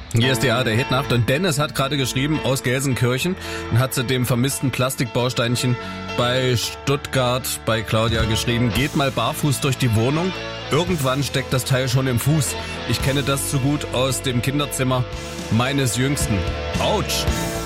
Hier ist der Hitnacht und Dennis hat gerade geschrieben aus Gelsenkirchen und hat zu dem vermissten Plastikbausteinchen bei Stuttgart bei Claudia geschrieben, geht mal barfuß durch die Wohnung, irgendwann steckt das Teil schon im Fuß. Ich kenne das zu gut aus dem Kinderzimmer meines Jüngsten. Autsch!